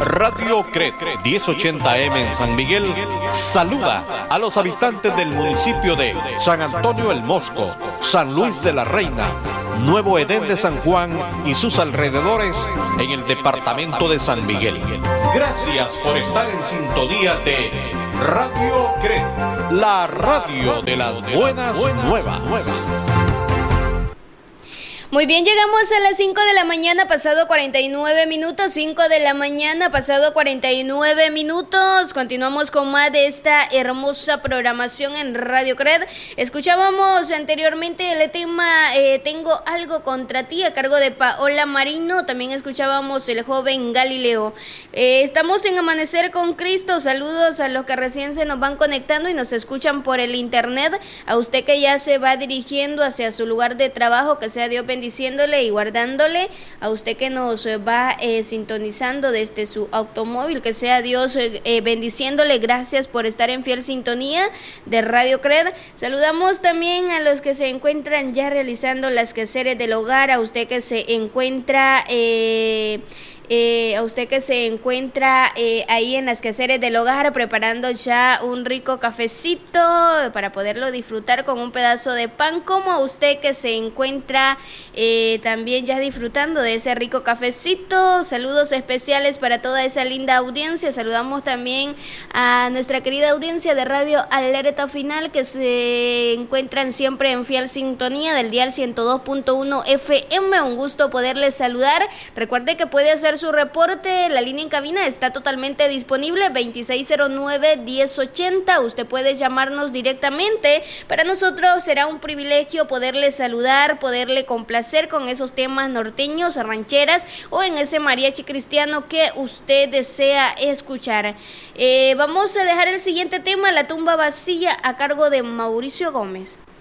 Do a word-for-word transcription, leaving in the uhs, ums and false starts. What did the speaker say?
Radio C R E T diez ochenta eme en San Miguel saluda a los habitantes del municipio de San Antonio el Mosco, San Luis de la Reina, Nuevo Edén de San Juan y sus alrededores en el departamento de San Miguel. Gracias por estar en sintonía de Radio C R E T, la radio de las buenas nuevas. Muy bien, llegamos a las cinco de la mañana, pasado cuarenta y nueve minutos, cinco de la mañana, pasado cuarenta y nueve minutos. Continuamos con más de esta hermosa programación en Radio C R E T. Escuchábamos anteriormente el tema eh, Tengo algo contra ti, a cargo de Paola Marino. También escuchábamos El joven Galileo. Eh, estamos en Amanecer con Cristo. Saludos a los que recién se nos van conectando y nos escuchan por el internet. A usted que ya se va dirigiendo hacia su lugar de trabajo, que sea Dios bendiciéndole y guardándole. A usted que nos va eh, sintonizando desde su automóvil, que sea Dios eh, bendiciéndole. Gracias por estar en fiel sintonía de Radio C R E T. Saludamos también a los que se encuentran ya realizando las quehaceres del hogar, a usted que se encuentra eh, Eh, a usted que se encuentra eh, ahí en las quehaceres del hogar preparando ya un rico cafecito para poderlo disfrutar con un pedazo de pan, como a usted que se encuentra eh, también ya disfrutando de ese rico cafecito. Saludos especiales para toda esa linda audiencia. Saludamos también a nuestra querida audiencia de Radio Alerta Final, que se encuentran siempre en fiel sintonía del dial ciento dos punto uno F M. Un gusto poderles saludar. Recuerde que puede hacer su reporte, la línea en cabina está totalmente disponible, veintiséis cero nueve, diez ochenta. Usted puede llamarnos directamente. Para nosotros será un privilegio poderle saludar, poderle complacer con esos temas norteños, rancheras o en ese mariachi cristiano que usted desea escuchar. Eh, vamos a dejar el siguiente tema, La tumba vacía, a cargo de Mauricio Gómez.